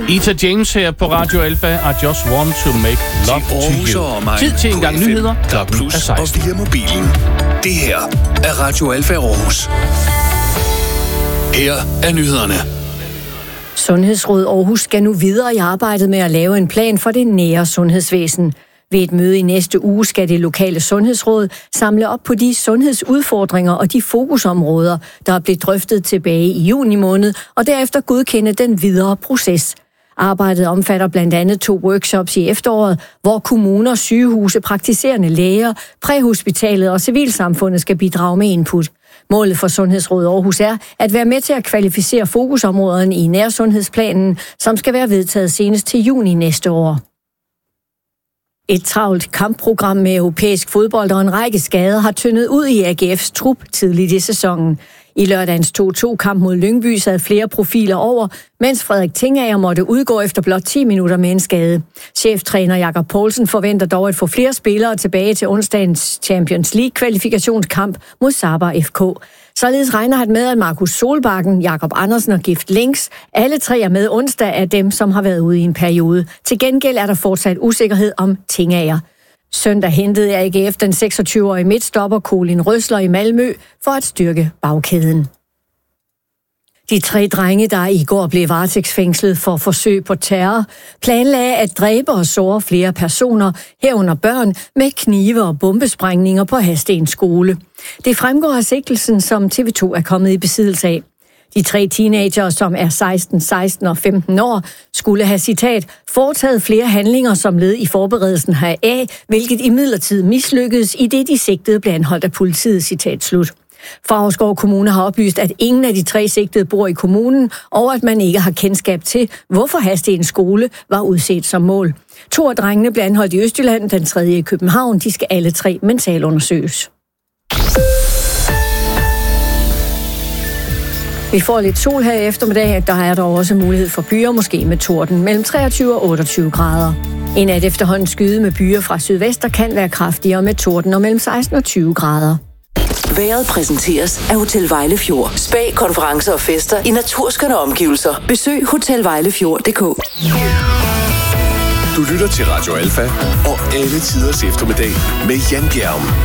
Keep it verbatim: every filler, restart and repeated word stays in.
Etta James her på Radio Alpha. I just want to make love to you. Tid til en gang nyheder. Der er plus og via mobilen. Det her er Radio Alpha Aarhus. Her er nyhederne. Sundhedsråd Aarhus skal nu videre i arbejdet med at lave en plan for det nære sundhedsvæsen. Ved et møde i næste uge skal det lokale sundhedsråd samle op på de sundhedsudfordringer og de fokusområder, der er blevet drøftet tilbage i juni måned, og derefter godkende den videre proces. Arbejdet omfatter blandt andet to workshops i efteråret, hvor kommuner, sygehuse, praktiserende læger, præhospitalet og civilsamfundet skal bidrage med input. Målet for Sundhedsråd Aarhus er at være med til at kvalificere fokusområderne i nærsundhedsplanen, som skal være vedtaget senest til juni næste år. Et travlt kampprogram med europæisk fodbold og en række skader har tyndet ud i A G F's trup tidligt i sæsonen. I lørdagens to to-kamp mod Lyngby sad flere profiler over, mens Frederik Tingager måtte udgå efter blot ti minutter med en skade. Cheftræner Jakob Poulsen forventer dog at få flere spillere tilbage til onsdagens Champions League-kvalifikationskamp mod Sabar F K. Således regner han med, at Markus Solbakken, Jakob Andersen og Gift Links, alle tre er med onsdag af dem, som har været ude i en periode. Til gengæld er der fortsat usikkerhed om Tingager. Søndag hentede A G F den seksogtyve-årige midtstopper Colin Røsler i Malmø for at styrke bagkæden. De tre drenge, der i går blev varetægtsfængslet for forsøg på terror, planlagde at dræbe og såre flere personer, herunder børn, med knive og bombesprængninger på Hadsten skole. Det fremgår af sigtelsen, som T V to er kommet i besiddelse af. De tre teenager, som er seksten, seksten og femten år, skulle have, citat, foretaget flere handlinger som led i forberedelsen heraf, hvilket imidlertid mislykkedes, i det de sigtede blev anholdt af politiet, citat slut. Favrskov Kommune har oplyst, at ingen af de tre sigtede bor i kommunen, og at man ikke har kendskab til, hvorfor Hadsten skole var udset som mål. To af drengene blev anholdt i Østjylland, den tredje i København. De skal alle tre mentalundersøges. Vi får lidt sol her i eftermiddag. Der er der også mulighed for byer, måske med torden, mellem treogtyve og otteogtyve grader. En nat efterhånden skyde med byer fra sydvest, der kan være kraftigere med torden og mellem seksten og tyve grader. Vejret præsenteres af Hotel Vejlefjord. Spa, konferencer og fester i naturskønne omgivelser. Besøg hotel vejlefjord punktum d k. Du lytter til Radio Alpha og alle tiders eftermiddag med Jan Bjerg.